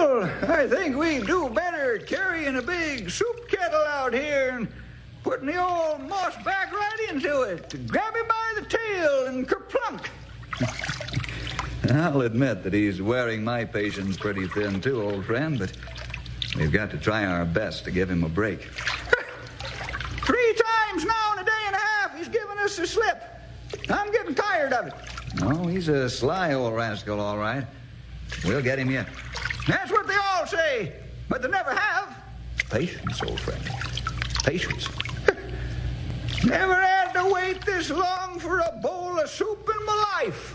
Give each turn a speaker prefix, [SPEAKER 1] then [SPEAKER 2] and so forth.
[SPEAKER 1] Well, I think we do better carrying a big soup kettle out here and putting the old moss back right into it. Grab him by the tail and kerplunk.
[SPEAKER 2] I'll admit that he's wearing my patience pretty thin, too, old friend, but we've got to try our best to give him a break.
[SPEAKER 1] 3 times now in a day and a half he's given us the slip. I'm getting tired of it.
[SPEAKER 2] Oh, he's a sly old rascal, all right. We'll get him yet.
[SPEAKER 1] That's what they all say, but they never have.
[SPEAKER 2] Patience, old friend. Patience.
[SPEAKER 1] Never had to wait this long for a bowl of soup in my life.